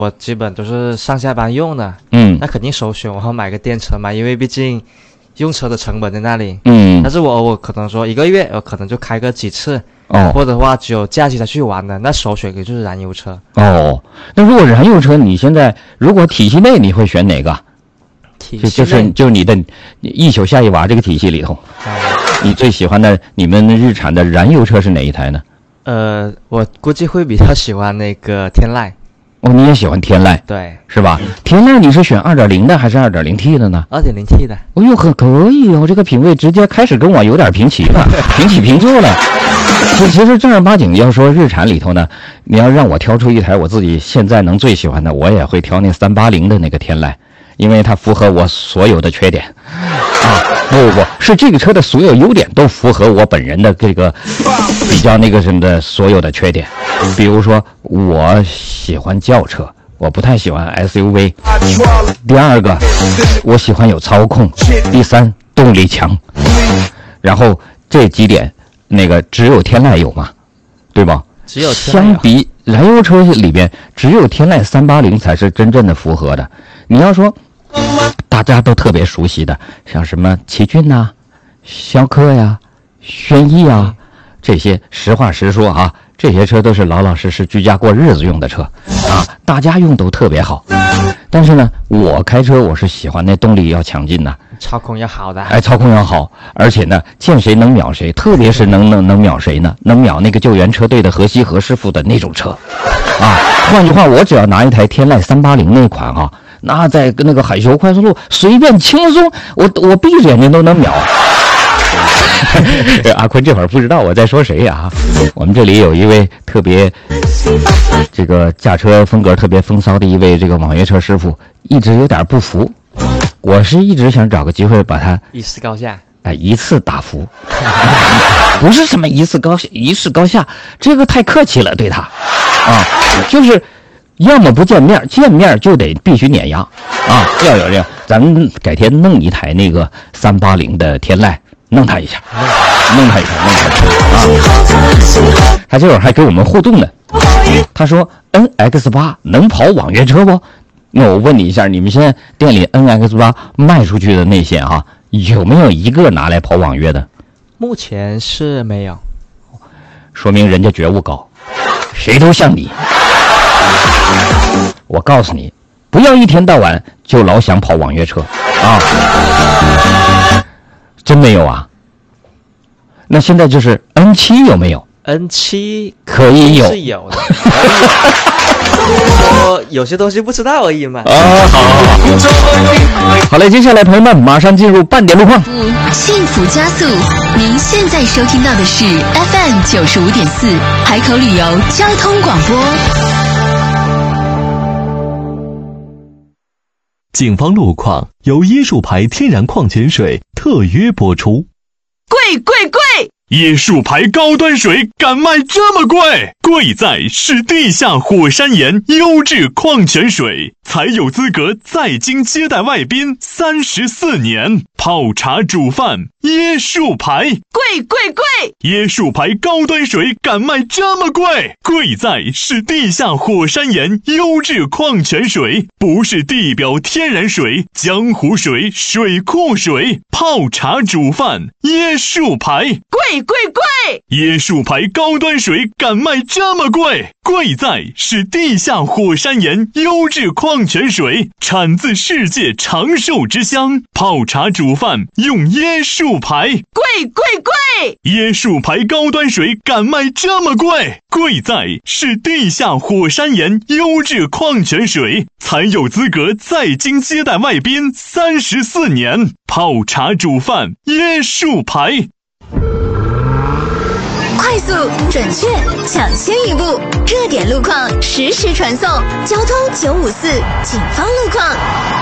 我基本都是上下班用的，那肯定首选我要买个电车嘛，因为毕竟用车的成本在那里，但是我可能说一个月我可能就开个几次，或者话只有假期才去玩的，那首选也就是燃油车。 那如果燃油车，你现在如果体系内你会选哪个？就是你的一宿下一娃这个体系里头，你最喜欢的你们日产的燃油车是哪一台呢？ 我估计会比较喜欢那个天籁。 你也喜欢天籁？对，是吧？天籁你是选 2.0 的还是 2.0T 的呢？ 2.0T 的。 可以这个品味直接开始跟我有点平齐了，平起平坐了。其实正儿八经要说日产里头呢，你要让我挑出一台我自己现在能最喜欢的，我也会挑那380的那个天籁，因为它符合我所有的缺点。不，是这个车的所有优点都符合我本人的这个比较那个什么的所有的缺点。比如说我喜欢轿车，我不太喜欢 SUV。第二个，我喜欢有操控。第三，动力强。然后这几点那个只有天籁有嘛，对吧？ 只有天籁。 相比燃油车里边，只有天籁380才是真正的符合的。你要说大家都特别熟悉的，像什么奇骏呐、逍客呀、轩逸啊，这些实话实说啊，这些车都是老老实实居家过日子用的车啊，大家用都特别好。但是呢，我开车我是喜欢那动力要强劲的， 操控要好的。 操控要好，而且呢，见谁能秒谁，特别是能秒谁呢？能秒那个救援车队的何西何师傅的那种车啊。换句话，我只要拿一台天籁380那款啊，那在那个海修快速路随便轻松，我闭着眼睛都能秒。阿坤这会儿不知道我在说谁啊？我们这里有一位特别这个驾车风格特别风骚的一位这个网约车师傅，一直有点不服。我是一直想找个机会把他一次高下， 一次打服。不是什么一次高下，这个太客气了，对他啊，就是要么不见面，见面就得必须碾压啊！要有这样，咱们改天弄一台那个380的天籁，弄他一下啊！他这会儿还给我们互动呢，他说 NX8 能跑网约车不？那我问你一下，你们现在店里 NX8 卖出去的那些啊，有没有一个拿来跑网约的？ 目前是没有， 说明人家觉悟高，谁都像你。我告诉你，不要一天到晚就老想跑网约车啊！真没有啊？那现在就是 N7 有没有 ？N7 可以有， 是有的。我有些东西不知道而已嘛。 好嘞，接下来朋友们马上进入半点路况。 幸福加速，您现在收听到的是 FM 95.4海口旅游交通广播。 警方路况由椰树牌天然矿泉水特约播出。 贵！ 椰树牌高端水敢卖这么贵？贵在是地下火山岩优质矿泉水，才有资格在京接待外宾34年。泡茶煮饭，椰树牌。 贵！ 椰树牌高端水敢卖这么贵？贵在是地下火山岩优质矿泉水，不是地表天然水、江湖水、水库水。泡茶煮饭，椰树牌。 贵！ 椰树牌高端水敢卖这么贵？贵在是地下火山岩优质矿泉水，产自世界长寿之乡。泡茶煮饭用椰树牌。 贵！ 椰树牌高端水敢卖这么贵？贵在是地下火山岩优质矿泉水，才有资格在京接待外宾34年。泡茶煮饭，椰树牌。 快速、准确、抢先一步，热点路况实时传送。交通954，警方路况。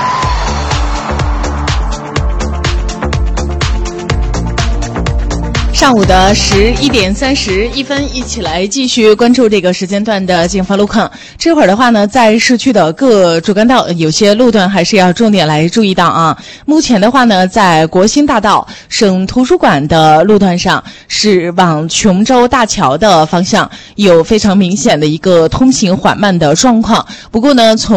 上午的11点31分，一起来继续关注这个时间段的警方路况。这会儿的话呢，在市区的各主干道，有些路段还是要重点来注意到啊。目前的话呢，在国兴大道省图书馆的路段上，是往琼州大桥的方向有非常明显的一个通行缓慢的状况。不过呢，从